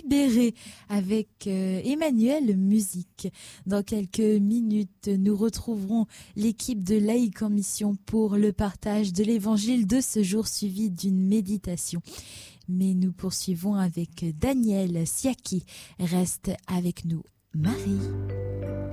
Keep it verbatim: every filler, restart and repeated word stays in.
libérer avec euh, Emmanuel Musique. Dans quelques minutes, nous retrouverons l'équipe de Laïcs en Mission pour le partage de l'évangile de ce jour suivi d'une méditation. Mais nous poursuivons avec Daniel Siaki. Reste avec nous, Marie.